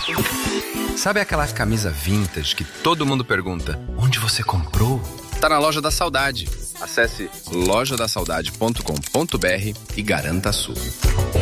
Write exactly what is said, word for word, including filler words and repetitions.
Sabe aquela camisa vintage que todo mundo pergunta, onde você comprou? Tá na Loja da Saudade. Acesse loja da saudade ponto com ponto br e garanta a sua.